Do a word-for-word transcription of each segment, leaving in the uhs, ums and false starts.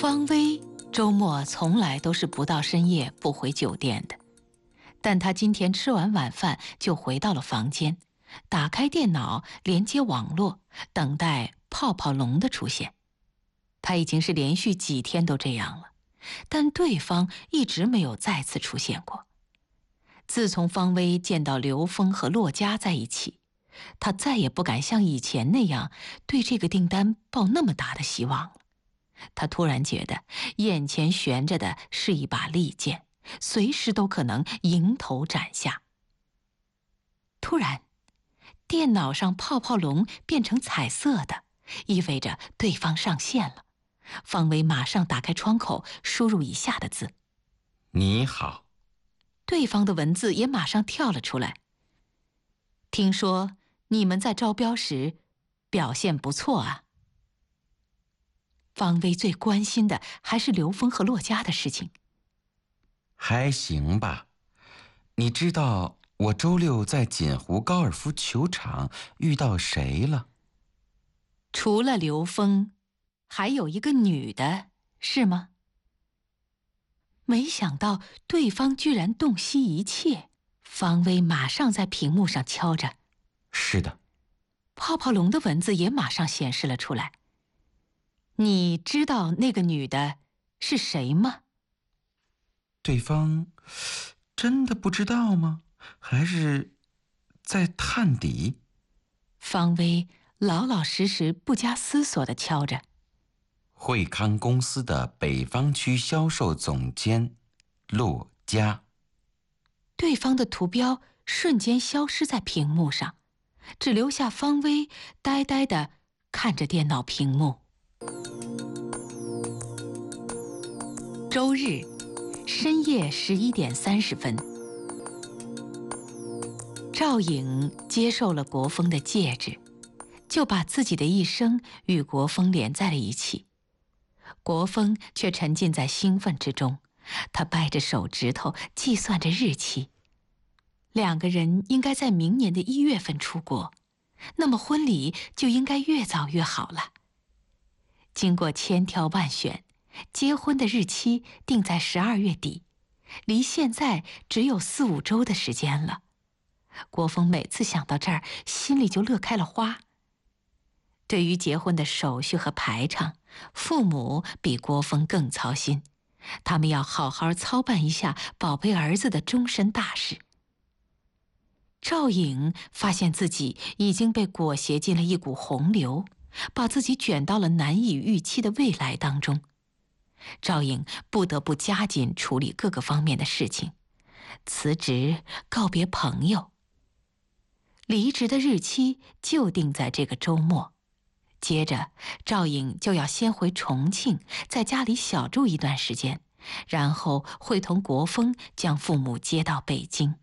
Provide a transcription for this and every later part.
方薇周末从来都是不到深夜不回酒店的，但她今天吃完晚饭就回到了房间，打开电脑连接网络，等待泡泡龙的出现。她已经是连续几天都这样了，但对方一直没有再次出现过。自从方薇见到刘峰和洛佳在一起，她再也不敢像以前那样对这个订单抱那么大的希望了。她突然觉得眼前悬着的是一把利剑，随时都可能迎头斩下。突然，电脑上泡泡龙变成彩色的，意味着对方上线了。方薇马上打开窗口，输入以下的字： 你好。 对方的文字也马上跳了出来。听说你们在招标时表现不错啊。方薇最关心的还是刘峰和洛佳的事情。 还行吧。你知道我周六在锦湖高尔夫球场遇到谁了？ 除了刘峰，还有一个女的，是吗？没想到对方居然洞悉一切。方薇马上在屏幕上敲着： 是的。 泡泡龙的文字也马上显示了出来。你知道那个女的是谁吗？ 对方真的不知道吗？还是在探底？ 方薇老老实实不加思索地敲着： 惠康公司的北方区销售总监洛佳。 对方的图标瞬间消失在屏幕上，只留下方薇呆呆地看着电脑屏幕。周日深夜十一点三十分，赵颖接受了国峰的戒指，就把自己的一生与国峰连在了一起。国峰却沉浸在兴奋之中，他掰着手指头计算着日期。两个人应该在明年的一月份出国，那么婚礼就应该越早越好了。经过千挑万选，结婚的日期定在十二月底，离现在只有四五周的时间了。国峰每次想到这儿，心里就乐开了花。对于结婚的手续和排场，父母比国峰更操心，他们要好好操办一下宝贝儿子的终身大事。赵颖发现自己已经被裹挟进了一股洪流，把自己卷到了难以预期的未来当中。赵颖不得不加紧处理各个方面的事情，辞职、告别朋友。离职的日期就定在这个周末。接着，赵颖就要先回重庆，在家里小住一段时间，然后会同国峰将父母接到北京。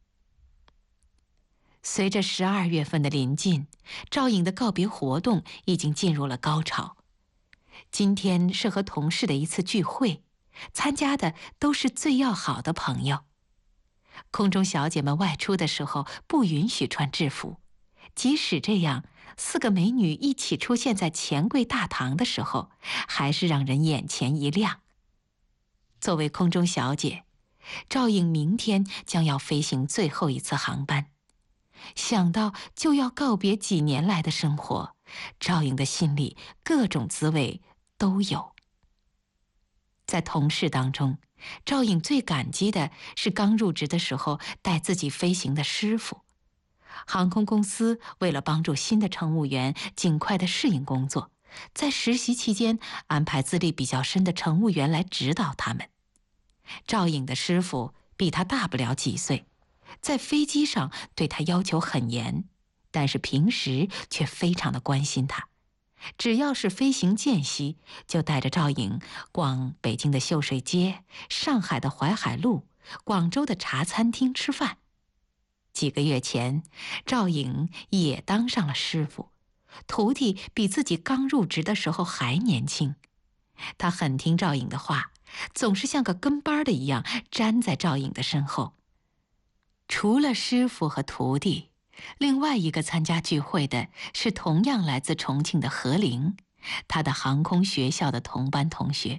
随着十二月份的临近，赵颖的告别活动已经进入了高潮。今天是和同事的一次聚会，参加的都是最要好的朋友。空中小姐们外出的时候不允许穿制服，即使这样，四个美女一起出现在钱柜大堂的时候，还是让人眼前一亮。作为空中小姐，赵颖明天将要飞行最后一次航班。想到就要告别几年来的生活，赵颖的心里各种滋味都有。在同事当中，赵颖最感激的是刚入职的时候带自己飞行的师傅。航空公司为了帮助新的乘务员尽快的适应工作，在实习期间安排资历比较深的乘务员来指导他们。赵颖的师傅比他大不了几岁，在飞机上对他要求很严，但是平时却非常的关心他。只要是飞行间隙，就带着赵颖逛北京的秀水街、上海的淮海路、广州的茶餐厅吃饭。几个月前，赵颖也当上了师傅，徒弟比自己刚入职的时候还年轻。他很听赵颖的话，总是像个跟班的一样站在赵颖的身后。除了师傅和徒弟，另外一个参加聚会的是同样来自重庆的何玲，她的航空学校的同班同学。